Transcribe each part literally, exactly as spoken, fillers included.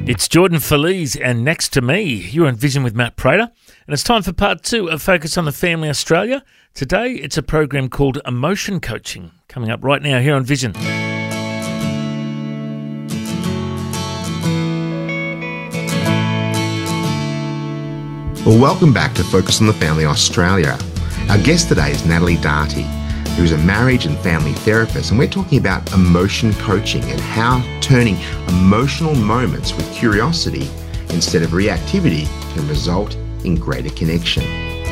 It's Jordan Feliz and Next to Me. You're on Vision with Matt Prater, and it's time for part two of Focus on the Family Australia. Today, it's a program called Emotion Coaching, coming up right now here on Vision. Well, welcome back to Focus on the Family Australia. Our guest today is Natalie Darty, who's a marriage and family therapist, and we're talking about emotion coaching and how turning emotional moments with curiosity instead of reactivity can result in greater connection.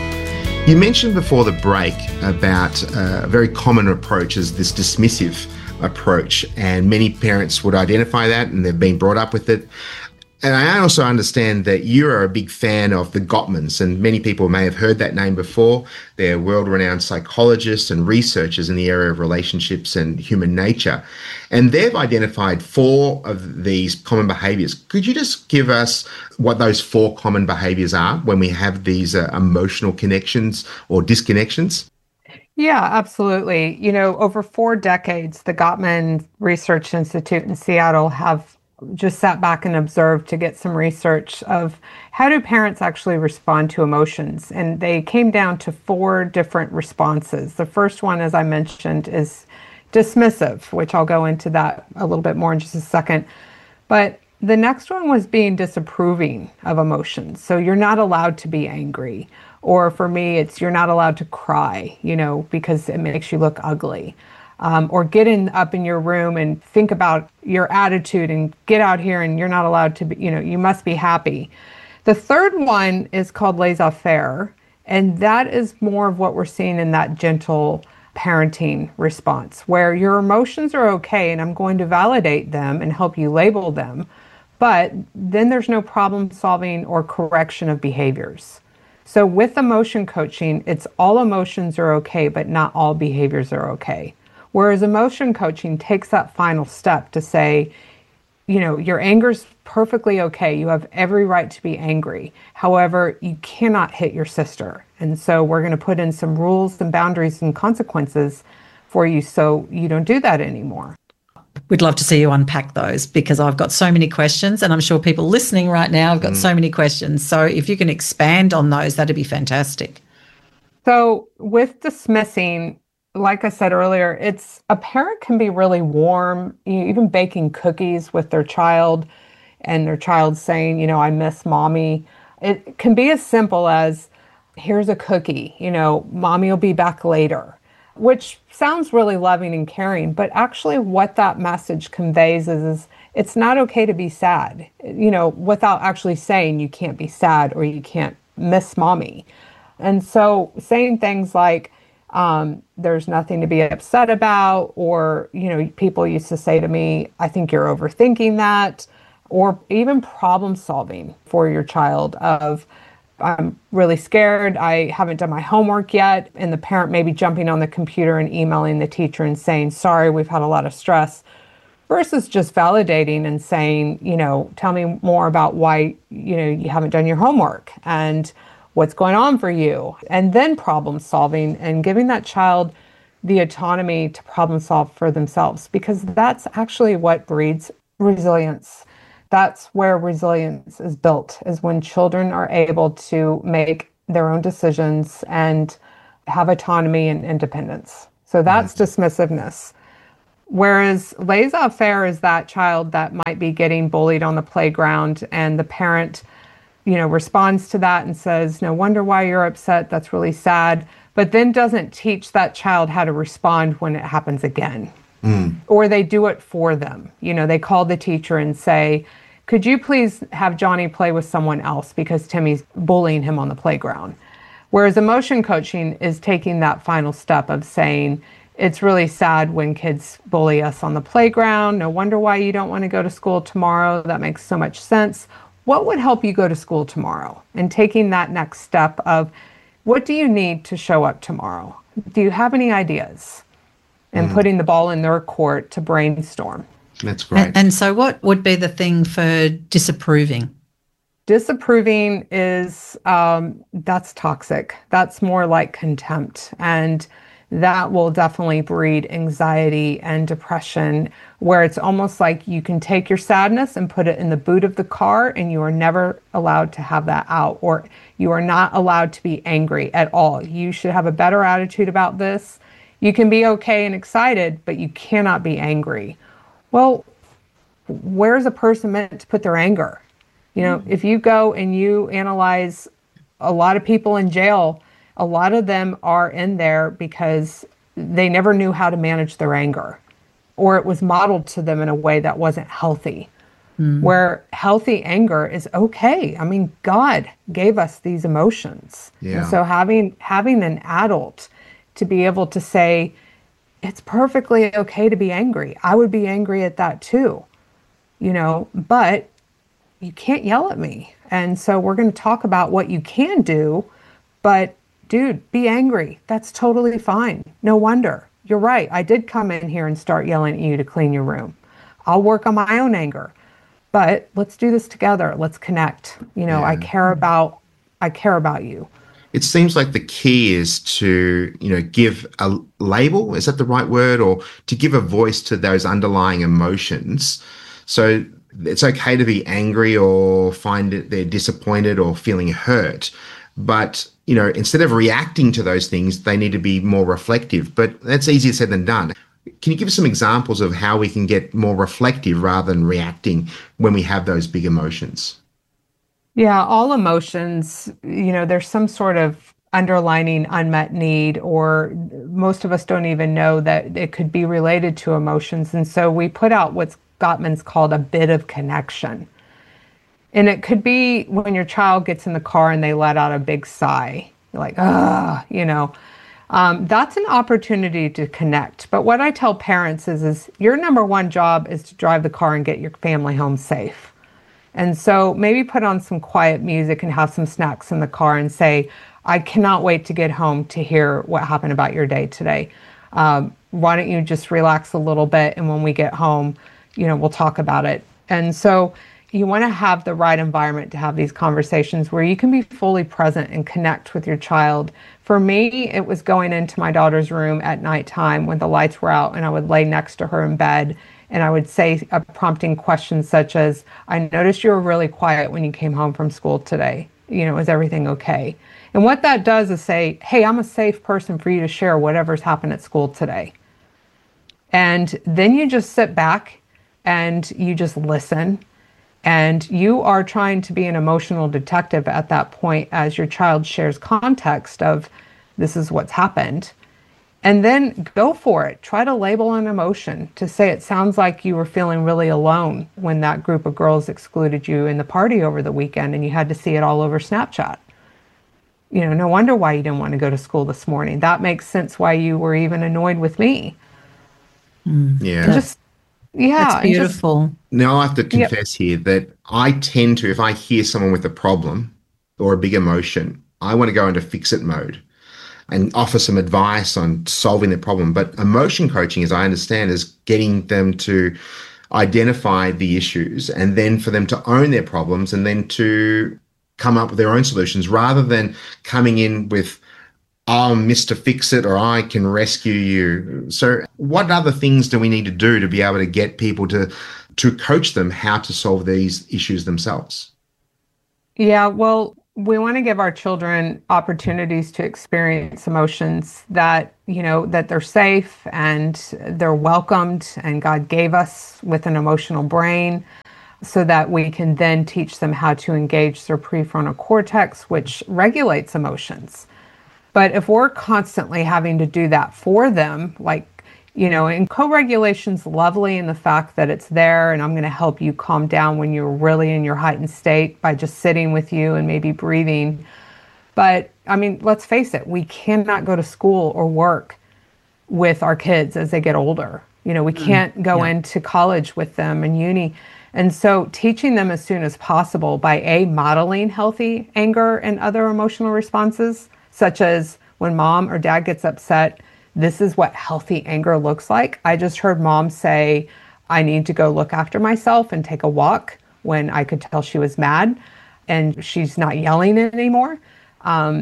You mentioned before the break about uh, a very common approach is this dismissive approach, and many parents would identify that and they've been brought up with it. And I also understand that you are a big fan of the Gottmans, and many people may have heard that name before. They're world-renowned psychologists and researchers in the area of relationships and human nature. And they've identified four of these common behaviours. Could you just give us what those four common behaviours are when we have these uh, emotional connections or disconnections? Yeah, absolutely. You know, over four decades, the Gottman Research Institute in Seattle have just sat back and observed to get some research of how do parents actually respond to emotions. And they came down to four different responses. The first one, as I mentioned, is dismissive, which I'll go into that a little bit more in just a second. But the next one was being disapproving of emotions. So you're not allowed to be angry. Or for me, it's you're not allowed to cry, you know, because it makes you look ugly. Um, or get in up in your room and think about your attitude and get out here and you're not allowed to be, you know, you must be happy. The third one is called laissez-faire, and that is more of what we're seeing in that gentle parenting response, where your emotions are okay and I'm going to validate them and help you label them, but then there's no problem solving or correction of behaviors. So with emotion coaching, it's all emotions are okay, but not all behaviors are okay. Whereas emotion coaching takes that final step to say, you know, your anger's perfectly okay. You have every right to be angry. However, you cannot hit your sister. And so we're going to put in some rules and boundaries and consequences for you so you don't do that anymore. We'd love to see you unpack those because I've got so many questions and I'm sure people listening right now have got mm. so many questions. So if you can expand on those, that'd be fantastic. So with dismissing, like I said earlier, it's a parent can be really warm, even baking cookies with their child and their child saying, you know, I miss mommy. It can be as simple as, here's a cookie, you know, mommy will be back later, which sounds really loving and caring. But actually what that message conveys is, is it's not okay to be sad, you know, without actually saying you can't be sad or you can't miss mommy. And so saying things like, Um, there's nothing to be upset about, or, you know, people used to say to me, I think you're overthinking that, or even problem solving for your child of, I'm really scared, I haven't done my homework yet, and the parent may be jumping on the computer and emailing the teacher and saying, sorry, we've had a lot of stress, versus just validating and saying, you know, tell me more about why, you know, you haven't done your homework and what's going on for you, and then problem solving and giving that child the autonomy to problem solve for themselves, because that's actually what breeds resilience. That's where resilience is built, is when children are able to make their own decisions and have autonomy and independence. So that's mm-hmm. dismissiveness. Whereas laissez-faire is that child that might be getting bullied on the playground and the parent, you know, responds to that and says, no wonder why you're upset. That's really sad. But then doesn't teach that child how to respond when it happens again. Mm. Or they do it for them. You know, they call the teacher and say, could you please have Johnny play with someone else because Timmy's bullying him on the playground? Whereas emotion coaching is taking that final step of saying, it's really sad when kids bully us on the playground. No wonder why you don't want to go to school tomorrow. That makes so much sense. What would help you go to school tomorrow? And taking that next step of, what do you need to show up tomorrow? Do you have any ideas? And mm. putting the ball in their court to brainstorm. That's great. And, and so what would be the thing for disapproving? Disapproving is, um, that's toxic. That's more like contempt. And that will definitely breed anxiety and depression, where it's almost like you can take your sadness and put it in the boot of the car and you are never allowed to have that out, or you are not allowed to be angry at all. You should have a better attitude about this. You can be okay and excited, but you cannot be angry. Well, where's a person meant to put their anger? You know, if you go and you analyze a lot of people in jail, a lot of them are in there because they never knew how to manage their anger, or it was modeled to them in a way that wasn't healthy. Mm. Where healthy anger is okay. I mean, God gave us these emotions. Yeah. And so having having an adult to be able to say, it's perfectly okay to be angry. I would be angry at that too, you know, but you can't yell at me. And so we're going to talk about what you can do, but dude, be angry. That's totally fine. No wonder. You're right. I did come in here and start yelling at you to clean your room. I'll work on my own anger, but let's do this together. Let's connect. You know, Yeah. I care about, I care about you. It seems like the key is to, you know, give a label. Is that the right word? Or to give a voice to those underlying emotions. So it's okay to be angry or find it they're disappointed or feeling hurt. But, you know, instead of reacting to those things, they need to be more reflective. But that's easier said than done. Can you give us some examples of how we can get more reflective rather than reacting when we have those big emotions? Yeah, all emotions, you know, there's some sort of underlining unmet need, or most of us don't even know that it could be related to emotions. And so we put out what's Gottman's called a bit of connection. And it could be when your child gets in the car and they let out a big sigh, you're like, ah, you know, um, that's an opportunity to connect. But what I tell parents is, is your number one job is to drive the car and get your family home safe. And so maybe put on some quiet music and have some snacks in the car and say, I cannot wait to get home to hear what happened about your day today. Um, why don't you just relax a little bit? And when we get home, you know, we'll talk about it. And so you want to have the right environment to have these conversations where you can be fully present and connect with your child. For me, it was going into my daughter's room at nighttime when the lights were out, and I would lay next to her in bed. And I would say a prompting question such as, I noticed you were really quiet when you came home from school today. You know, is everything okay? And what that does is say, hey, I'm a safe person for you to share whatever's happened at school today. And then you just sit back and you just listen. And you are trying to be an emotional detective at that point as your child shares context of this is what's happened. And then go for it. Try to label an emotion to say it sounds like you were feeling really alone when that group of girls excluded you in the party over the weekend and you had to see it all over Snapchat. You know, no wonder why you didn't want to go to school this morning. That makes sense why you were even annoyed with me. Mm. Yeah. And just, yeah. That's beautiful. Just, now I have to confess yep. here that I tend to, if I hear someone with a problem or a big emotion, I want to go into fix-it mode and offer some advice on solving the problem. But emotion coaching, as I understand, is getting them to identify the issues and then for them to own their problems and then to come up with their own solutions rather than coming in with, oh, Mister Fix-It, or I can rescue you. So what other things do we need to do to be able to get people to, to coach them how to solve these issues themselves? Yeah, well, we want to give our children opportunities to experience emotions that, you know, that they're safe and they're welcomed, and God gave us with an emotional brain so that we can then teach them how to engage their prefrontal cortex, which regulates emotions. But if we're constantly having to do that for them, like, you know, and co-regulation's lovely in the fact that it's there and I'm going to help you calm down when you're really in your heightened state by just sitting with you and maybe breathing. But I mean, let's face it, we cannot go to school or work with our kids as they get older. You know, we can't go yeah. into college with them and uni. And so teaching them as soon as possible by A, modeling healthy anger and other emotional responses, such as when mom or dad gets upset, this is what healthy anger looks like. I just heard mom say, I need to go look after myself and take a walk, when I could tell she was mad and she's not yelling anymore. Um,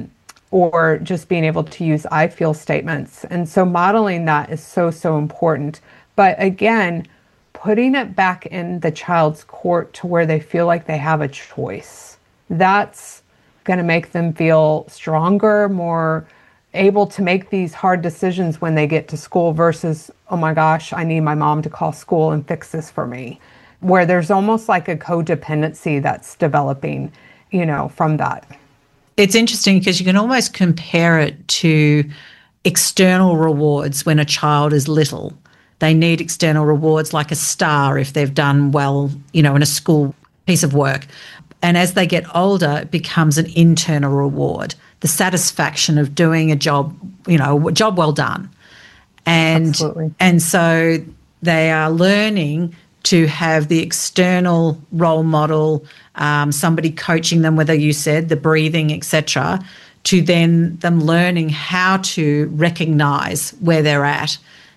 or just being able to use I feel statements. And so modeling that is so, so important. But again, putting it back in the child's court to where they feel like they have a choice. That's going to make them feel stronger, more able to make these hard decisions when they get to school versus, oh my gosh, I need my mom to call school and fix this for me. Where there's almost like a codependency that's developing, you know, from that. It's interesting because you can almost compare it to external rewards when a child is little. They need external rewards like a star if they've done well, you know, in a school piece of work. And as they get older, it becomes an internal reward, the satisfaction of doing a job, you know, a job well done. And, Absolutely. and so they are learning to have the external role model, um, somebody coaching them, whether you said the breathing, et cetera, to then them learning how to recognise where they're at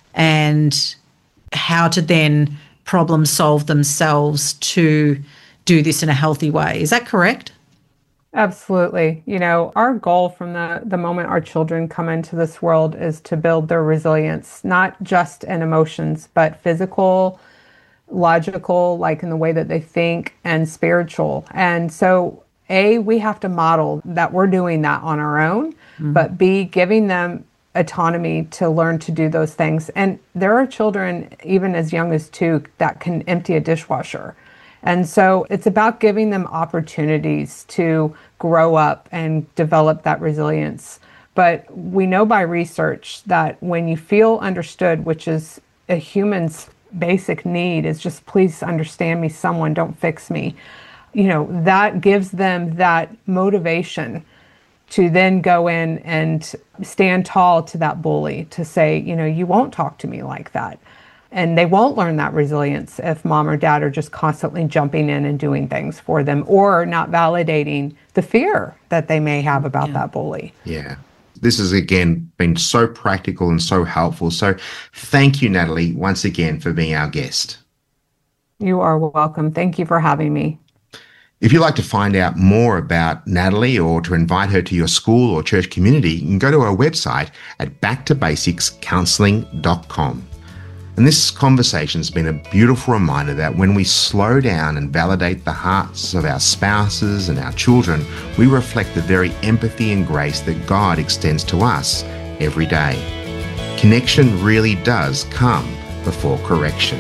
and how to then problem solve themselves to do this in a healthy way. Is that correct? Absolutely. You know, our goal from the, the moment our children come into this world is to build their resilience, not just in emotions, but physical, logical, like in the way that they think, and spiritual. And so, A, we have to model that we're doing that on our own, mm-hmm. but B, giving them autonomy to learn to do those things. And there are children, even as young as two, that can empty a dishwasher. And so it's about giving them opportunities to grow up and develop that resilience. But we know by research that when you feel understood, which is a human's basic need, is just please understand me, someone, don't fix me. You know, that gives them that motivation to then go in and stand tall to that bully, to say, you know, you won't talk to me like that. And they won't learn that resilience if mom or dad are just constantly jumping in and doing things for them or not validating the fear that they may have about yeah. that bully. Yeah. This has, again, been so practical and so helpful. So thank you, Natalie, once again for being our guest. You are welcome. Thank you for having me. If you'd like to find out more about Natalie or to invite her to your school or church community, you can go to our website at back to basics counselling dot com. And this conversation has been a beautiful reminder that when we slow down and validate the hearts of our spouses and our children, we reflect the very empathy and grace that God extends to us every day. Connection really does come before correction.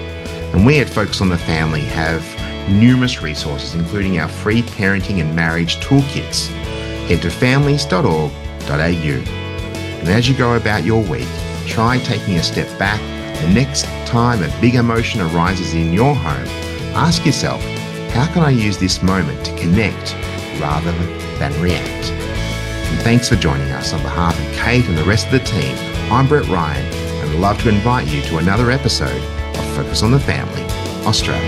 And we at Focus on the Family have numerous resources, including our free parenting and marriage toolkits. Head to families dot org dot a u. And as you go about your week, try taking a step back. The next time a big emotion arises in your home, ask yourself, how can I use this moment to connect rather than react? And thanks for joining us. On behalf of Kate and the rest of the team, I'm Brett Ryan, and I'd love to invite you to another episode of Focus on the Family, Australia.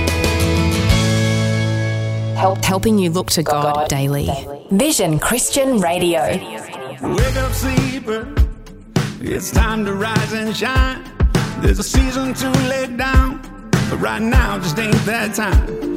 Help, helping you look to God, God daily. daily. Vision Christian Radio. Wake up, sleeper. It's time to rise and shine. There's a season to lay down, but right now just ain't that time.